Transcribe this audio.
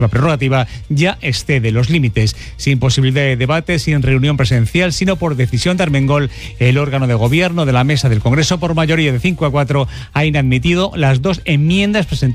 la prerrogativa ya excede los límites. Sin posibilidad de debate, sin reunión presencial, sino por decisión de Armengol, el órgano de gobierno de la mesa del Congreso, por mayoría de 5-4, ha inadmitido las 2 enmiendas presentadas